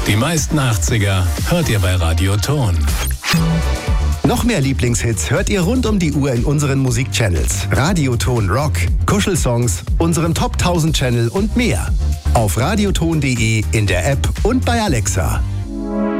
Die meisten 80er hört ihr bei Radio Ton. Noch mehr Lieblingshits hört ihr rund um die Uhr in unseren Musikchannels. Radioton Rock, Kuschelsongs, unserem Top 1000 Channel und mehr. Auf radioton.de, in der App und bei Alexa.